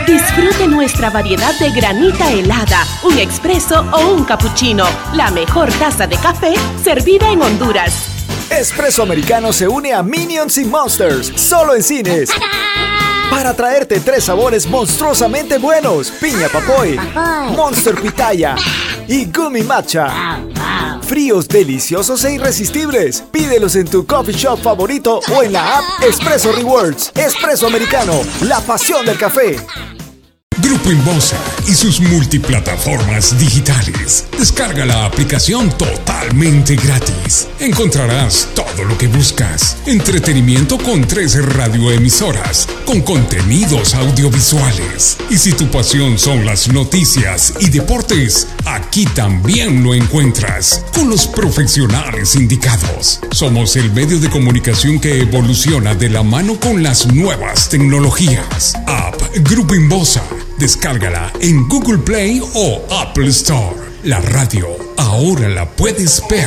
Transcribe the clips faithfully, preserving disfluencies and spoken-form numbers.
Disfrute nuestra variedad de granita helada, un expreso o un cappuccino. La mejor taza de café servida en Honduras. Espresso Americano se une a Minions y Monsters, solo en cines. Para traerte tres sabores monstruosamente buenos: piña papoy, Monster pitaya y gummy matcha. Fríos, deliciosos e irresistibles. Pídelos en tu coffee shop favorito o en la app Espresso Rewards. Espresso Americano, la pasión del café. Grupo Inbosa y sus multiplataformas digitales. Descarga la aplicación totalmente gratis. Encontrarás todo lo que buscas. Entretenimiento con tres radioemisoras, con contenidos audiovisuales. Y si tu pasión son las noticias y deportes, aquí también lo encuentras, con los profesionales indicados. Somos el medio de comunicación que evoluciona de la mano con las nuevas tecnologías. App Grupo Inbosa. Descárgala en Google Play o Apple Store. La radio ahora la puedes ver.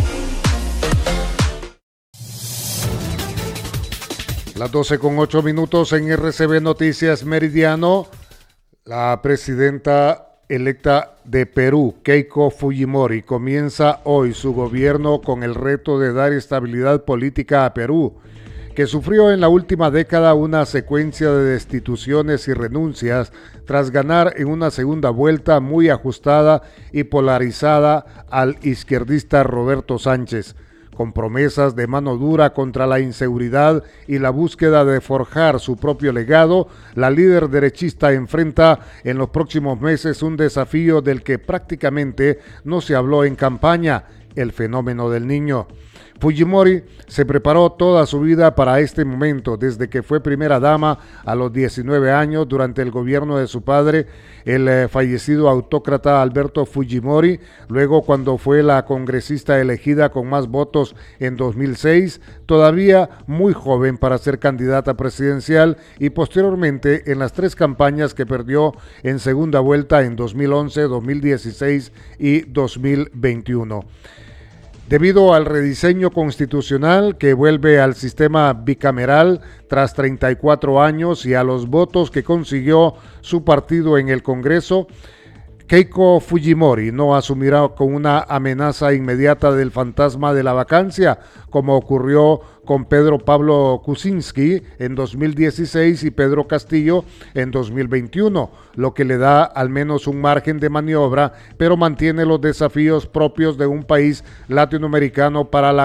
Las doce con ocho minutos en R C B Noticias Meridiano. La presidenta electa de Perú, Keiko Fujimori, comienza hoy su gobierno con el reto de dar estabilidad política a Perú, que sufrió en la última década una secuencia de destituciones y renuncias tras ganar en una segunda vuelta muy ajustada y polarizada al izquierdista Roberto Sánchez, con promesas de mano dura contra la inseguridad y la búsqueda de forjar su propio legado. La líder derechista enfrenta en los próximos meses un desafío del que prácticamente no se habló en campaña: el fenómeno del niño. Fujimori se preparó toda su vida para este momento, desde que fue primera dama a los diecinueve años durante el gobierno de su padre, el eh, fallecido autócrata Alberto Fujimori, luego cuando fue la congresista elegida con más votos en dos mil seis, todavía muy joven para ser candidata presidencial, y posteriormente en las tres campañas que perdió en segunda vuelta en dos mil once, dos mil dieciséis y dos mil veintiuno. Debido al rediseño constitucional que vuelve al sistema bicameral tras treinta y cuatro años y a los votos que consiguió su partido en el Congreso, Keiko Fujimori no asumirá con una amenaza inmediata del fantasma de la vacancia, como ocurrió con Pedro Pablo Kuczynski en dos mil dieciséis y Pedro Castillo en dos mil veintiuno, lo que le da al menos un margen de maniobra, pero mantiene los desafíos propios de un país latinoamericano para la